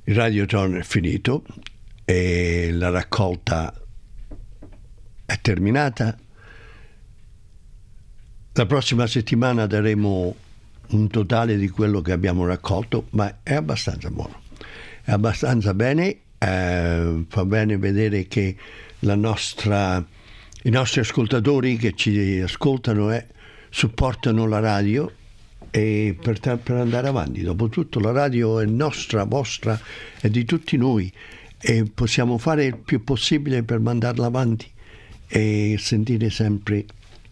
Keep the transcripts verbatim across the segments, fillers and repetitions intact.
Il Radioton è finito e la raccolta è terminata. La prossima settimana daremo un totale di quello che abbiamo raccolto, ma è abbastanza buono, è abbastanza bene, eh, fa bene vedere che la nostra, i nostri ascoltatori che ci ascoltano eh, supportano la radio e per, per andare avanti. Dopotutto la radio è nostra, vostra, è di tutti noi e possiamo fare il più possibile per mandarla avanti e sentire sempre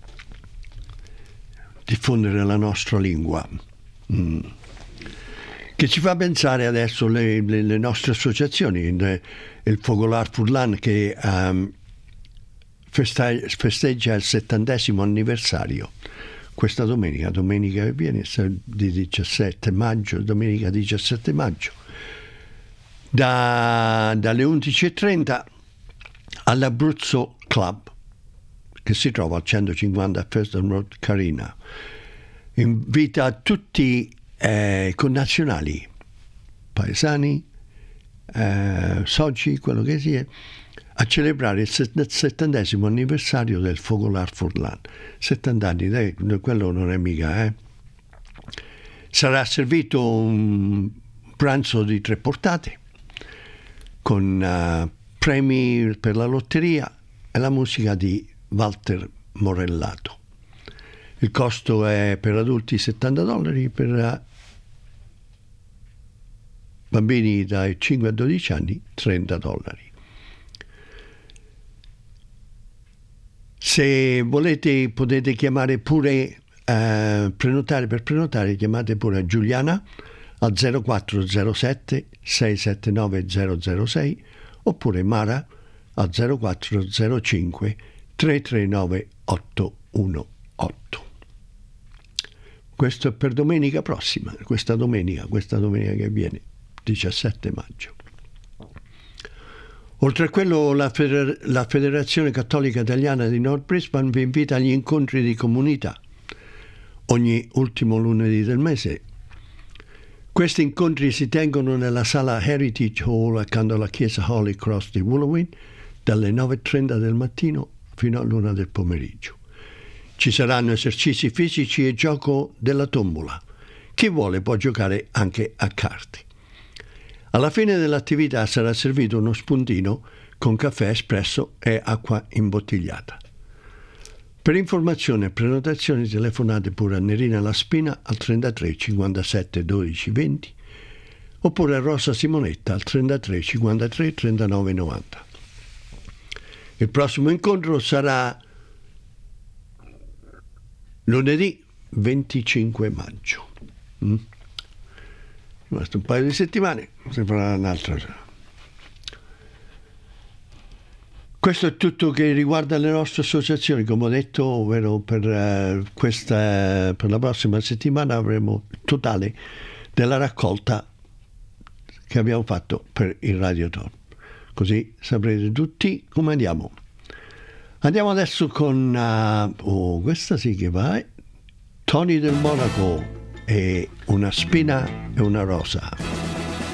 diffondere la nostra lingua, mm. che ci fa pensare adesso le, le, le nostre associazioni, le, il Fogolar Furlan che um, festa, festeggia il settantesimo anniversario questa domenica, domenica che viene, di diciassette maggio, domenica diciassette maggio, da, dalle undici e trenta all'Abruzzo Club, che si trova al centocinquanta Feston Road, Carina. Invita tutti eh, connazionali, paesani, eh, soci, quello che sia, a celebrare il settantesimo anniversario del Fogolar Furlan. settanta anni, dai, quello non è mica, eh. Sarà servito un pranzo di tre portate con uh, premi per la lotteria e la musica di Walter Morellato. Il costo è per adulti settanta dollari, per uh, bambini dai cinque a dodici anni trenta dollari. Se volete potete chiamare pure, eh, prenotare per prenotare, chiamate pure Giuliana al zero quattro zero sette sei sette nove zero zero sei oppure Mara al zero quattro zero cinque tre tre nove otto uno otto. Questo è per domenica prossima, questa domenica, questa domenica che viene, diciassette maggio. Oltre a quello, la, Feder- la Federazione Cattolica Italiana di North Brisbane vi invita agli incontri di comunità ogni ultimo lunedì del mese. Questi incontri si tengono nella sala Heritage Hall accanto alla chiesa Holy Cross di Wooloowin dalle nove e trenta del mattino fino all'una del pomeriggio. Ci saranno esercizi fisici e gioco della tombola. Chi vuole può giocare anche a carte. Alla fine dell'attività sarà servito uno spuntino con caffè espresso e acqua imbottigliata. Per informazioni e prenotazioni telefonate pure a Nerina La Spina al trentatré cinquantasette dodici venti oppure a Rosa Simonetta al trentatré cinquantatré trentanove novanta. Il prossimo incontro sarà lunedì venticinque maggio. Mm? Rimasto un paio di settimane, si farà un'altra. Questo è tutto che riguarda le nostre associazioni, come ho detto, ovvero per, uh, questa, per la prossima settimana avremo il totale della raccolta che abbiamo fatto per il Radioton. Così saprete tutti come andiamo. Andiamo adesso con, uh, oh, questa sì che va, Tony del Monaco e una spina e una rosa.